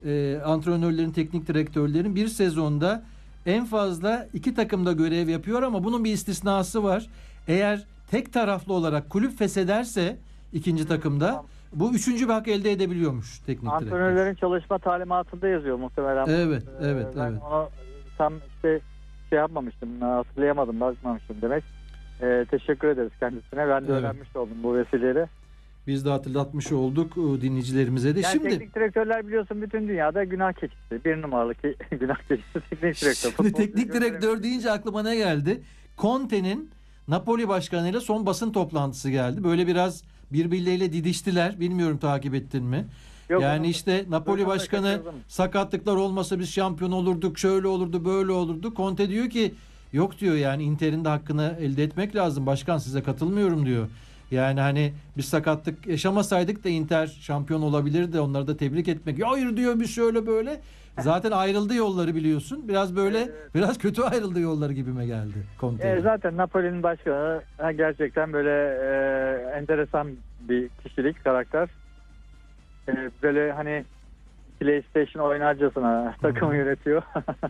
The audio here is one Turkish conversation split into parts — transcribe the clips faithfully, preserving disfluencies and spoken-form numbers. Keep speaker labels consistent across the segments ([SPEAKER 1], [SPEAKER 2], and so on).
[SPEAKER 1] e, antrenörlerin, teknik direktörlerin bir sezonda en fazla iki takımda görev yapıyor ama bunun bir istisnası var. Eğer tek taraflı olarak kulüp feshederse ikinci takımda bu üçüncü bir hak elde edebiliyormuş teknik direktör.
[SPEAKER 2] Antrenörlerin çalışma talimatında yazıyor muhtemelen.
[SPEAKER 1] Evet,
[SPEAKER 2] ee,
[SPEAKER 1] evet,
[SPEAKER 2] ben
[SPEAKER 1] evet.
[SPEAKER 2] onu tam işte şey yapmamıştım, hatırlayamadım, bakmamıştım demek. Ee, teşekkür ederiz kendisine. Ben de
[SPEAKER 1] evet.
[SPEAKER 2] öğrenmiş oldum bu vesileyle.
[SPEAKER 1] Biz de hatırlatmış olduk dinleyicilerimize de.
[SPEAKER 2] Yani
[SPEAKER 1] şimdi
[SPEAKER 2] teknik direktörler biliyorsun bütün dünyada günah keçisi. Bir numaralı ki günah keçisi teknik direktör.
[SPEAKER 1] Şimdi teknik direktör deyince aklıma ne geldi? Conte'nin Napoli başkanıyla son basın toplantısı geldi. Böyle biraz birbirleriyle didiştiler. Bilmiyorum, takip ettin mi?
[SPEAKER 2] Yok,
[SPEAKER 1] yani
[SPEAKER 2] onu,
[SPEAKER 1] işte Napoli başkanı
[SPEAKER 2] kaçırdım.
[SPEAKER 1] sakatlıklar olmasa biz şampiyon olurduk, şöyle olurdu, böyle olurdu. Conte diyor ki yok diyor, yani Inter'in de hakkını elde etmek lazım. Başkan, size katılmıyorum diyor. Yani hani biz sakatlık yaşamasaydık da Inter şampiyon olabilirdi. Onları da tebrik etmek. Ya hayır diyor, biz şöyle böyle. Zaten ayrıldı yolları, biliyorsun. Biraz böyle evet, evet. biraz kötü ayrıldı yolları gibime geldi Conte'ye.
[SPEAKER 2] E, zaten Napoli'nin başkanı gerçekten böyle e, enteresan bir kişilik, karakter. E, böyle hani PlayStation oynarcasına takımı yönetiyor.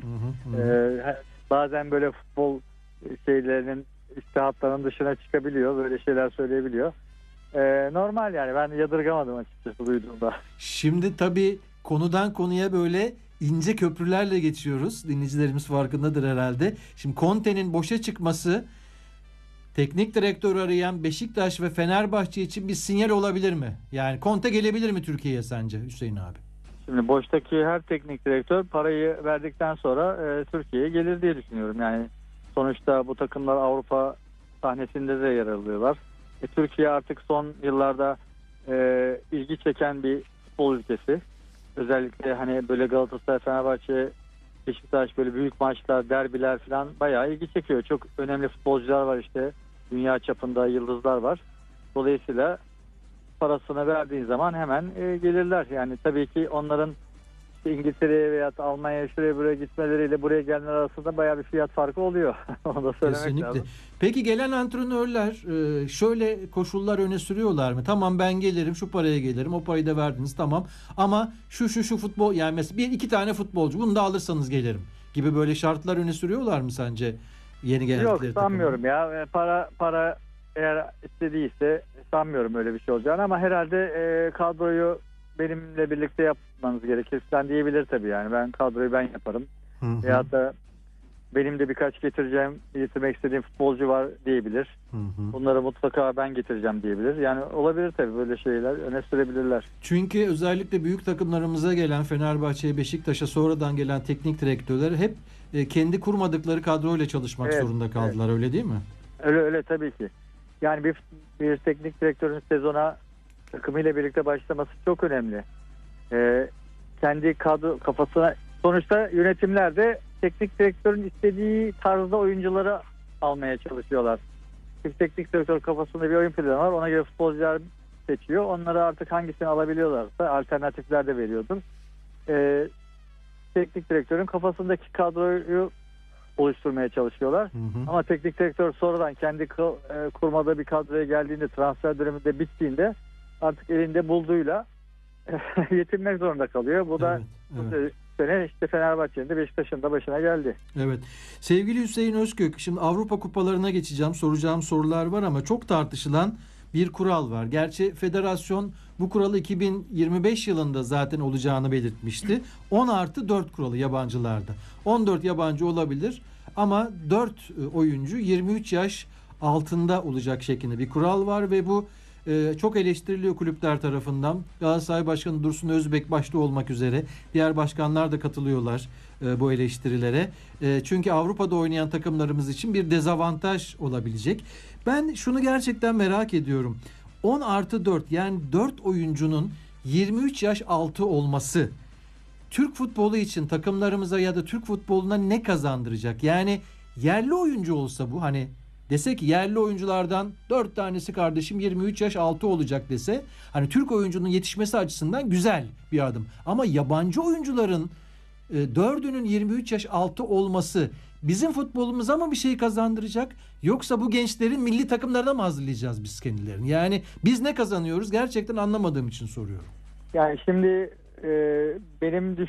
[SPEAKER 2] e, bazen böyle futbol şeylerinin, istihatlarının dışına çıkabiliyor. Böyle şeyler söyleyebiliyor. Ee, normal yani. Ben yadırgamadım açıkçası duyduğumda.
[SPEAKER 1] Şimdi tabii konudan konuya böyle ince köprülerle geçiyoruz. Dinleyicilerimiz farkındadır herhalde. Şimdi Conte'nin boşa çıkması teknik direktör arayan Beşiktaş ve Fenerbahçe için bir sinyal olabilir mi? Yani Conte gelebilir mi Türkiye'ye sence Hüseyin abi?
[SPEAKER 2] Şimdi boştaki her teknik direktör parayı verdikten sonra e, Türkiye'ye gelir diye düşünüyorum. Yani sonuçta bu takımlar Avrupa sahnesinde de yer alıyorlar. E, Türkiye artık son yıllarda e, ilgi çeken bir futbol ülkesi. Özellikle hani böyle Galatasaray, Fenerbahçe, Beşiktaş, böyle büyük maçlar, derbiler falan bayağı ilgi çekiyor. Çok önemli futbolcular var işte. Dünya çapında yıldızlar var. Dolayısıyla parasını verdiğin zaman hemen e, gelirler. Yani tabii ki onların işte İngiltere'ye veya Almanya'ya şuraya buraya gitmeleriyle buraya gelenler arasında bayağı bir fiyat farkı oluyor. Onu da söylemek
[SPEAKER 1] Kesinlikle.
[SPEAKER 2] lazım.
[SPEAKER 1] Peki gelen antrenörler şöyle koşullar öne sürüyorlar mı? Tamam, ben gelirim, şu paraya gelirim, o parayı da verdiniz, tamam. Ama şu şu şu futbol, yani mesela bir iki tane futbolcu, bunu da alırsanız gelirim gibi böyle şartlar öne sürüyorlar mı sence yeni geldikleri
[SPEAKER 2] Yok, sanmıyorum takımı? ya. Para para eğer istediyse sanmıyorum öyle bir şey olacağını, ama herhalde e, kadroyu benimle birlikte yapmanız gerekir falan diyebilir tabii yani. Ben kadroyu ben yaparım. Hı hı. Veyahut da benim de birkaç getireceğim, getirmek istediğim futbolcu var diyebilir. Hı hı. Bunları mutlaka ben getireceğim diyebilir. Yani olabilir tabii, böyle şeyler öne sürebilirler.
[SPEAKER 1] Çünkü özellikle büyük takımlarımıza gelen Fenerbahçe'ye, Beşiktaş'a sonradan gelen teknik direktörler hep e, kendi kurmadıkları kadroyla çalışmak evet, zorunda kaldılar. Evet. Öyle değil mi?
[SPEAKER 2] Öyle öyle tabii ki. Yani bir, bir teknik direktörün sezona takımıyla birlikte başlaması çok önemli. Ee, kendi kadro kafasına, sonuçta yönetimler de teknik direktörün istediği tarzda oyuncuları almaya çalışıyorlar. Çünkü teknik direktör kafasında bir oyun planı var. Ona göre futbolcular seçiyor. Onları artık hangisini alabiliyorlarsa alternatifler de veriyordur. Ee, teknik direktörün kafasındaki kadroyu oluşturmaya çalışıyorlar. Hı hı. Ama teknik direktör sonradan kendi kurmadığı bir kadroya geldiğinde, transfer döneminde bittiğinde artık elinde bulduğuyla yetinmek zorunda kalıyor. Bu da evet, evet. sene işte Fenerbahçe'nin de Beşiktaş'ın da başına geldi.
[SPEAKER 1] Evet. Sevgili Hüseyin Özkök, şimdi Avrupa kupalarına geçeceğim. Soracağım sorular var ama çok tartışılan bir kural var. Gerçi federasyon bu kuralı iki bin yirmi beş yılında zaten olacağını belirtmişti. on artı dört kuralı yabancılarda. on dört yabancı olabilir ama dört oyuncu yirmi üç yaş altında olacak şeklinde bir kural var ve bu e, çok eleştiriliyor kulüpler tarafından. Galatasaray Başkanı Dursun Özbek başta olmak üzere diğer başkanlar da katılıyorlar e, bu eleştirilere. E, çünkü Avrupa'da oynayan takımlarımız için bir dezavantaj olabilecek. Ben şunu gerçekten merak ediyorum. on artı dört, yani dört oyuncunun yirmi üç yaş altı olması Türk futbolu için takımlarımıza ya da Türk futboluna ne kazandıracak? Yani yerli oyuncu olsa bu, hani dese ki yerli oyunculardan dört tanesi kardeşim yirmi üç yaş altı olacak dese, hani Türk oyuncunun yetişmesi açısından güzel bir adım. Ama yabancı oyuncuların e, dördünün yirmi üç yaş altı olması bizim futbolumuza mı bir şey kazandıracak? Yoksa bu gençlerin milli takımlarına mı hazırlayacağız biz kendilerini? Yani biz ne kazanıyoruz? Gerçekten anlamadığım için soruyorum.
[SPEAKER 2] Yani şimdi e, benim düş